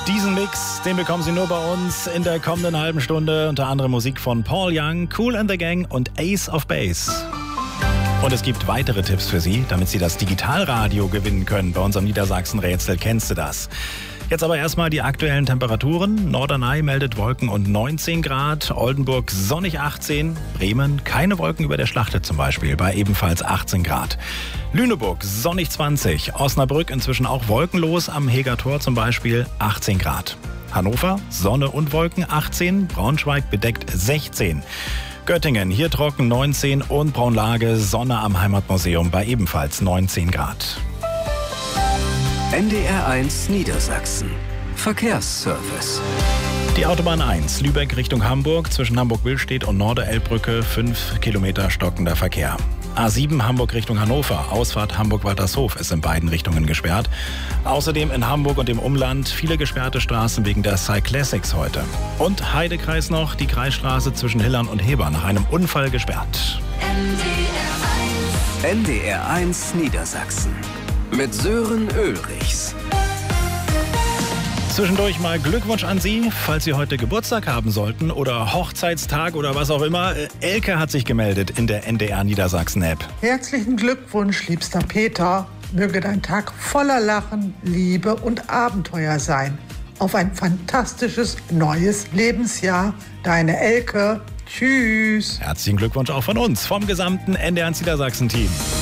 Diesen Mix, den bekommen Sie nur bei uns in der kommenden halben Stunde. Unter anderem Musik von Paul Young, Kool and the Gang und Ace of Base. Und es gibt weitere Tipps für Sie, damit Sie das Digitalradio gewinnen können. Bei unserem Niedersachsen-Rätsel kennst du das. Jetzt aber erstmal die aktuellen Temperaturen. Norderney meldet Wolken und 19 Grad, Oldenburg sonnig 18, Bremen keine Wolken über der Schlachte zum Beispiel, bei ebenfalls 18 Grad. Lüneburg sonnig 20, Osnabrück inzwischen auch wolkenlos, am Heger Tor zum Beispiel 18 Grad. Hannover Sonne und Wolken 18, Braunschweig bedeckt 16. Göttingen hier trocken 19 und Braunlage Sonne am Heimatmuseum bei ebenfalls 19 Grad. NDR 1 Niedersachsen. Verkehrsservice. Die Autobahn 1, Lübeck Richtung Hamburg, zwischen Hamburg-Willstedt und Norderelbbrücke 5 Kilometer stockender Verkehr. A7 Hamburg Richtung Hannover, Ausfahrt Hamburg-Waltershof ist in beiden Richtungen gesperrt. Außerdem in Hamburg und dem Umland viele gesperrte Straßen wegen der Cyclassics heute. Und Heidekreis noch, die Kreisstraße zwischen Hillern und Heber nach einem Unfall gesperrt. NDR 1 Niedersachsen. Mit Sören Ulrichs. Zwischendurch mal Glückwunsch an Sie, falls Sie heute Geburtstag haben sollten oder Hochzeitstag oder was auch immer. Elke hat sich gemeldet in der NDR Niedersachsen-App. Herzlichen Glückwunsch, liebster Peter. Möge dein Tag voller Lachen, Liebe und Abenteuer sein. Auf ein fantastisches neues Lebensjahr. Deine Elke. Tschüss. Herzlichen Glückwunsch auch von uns, vom gesamten NDR Niedersachsen-Team.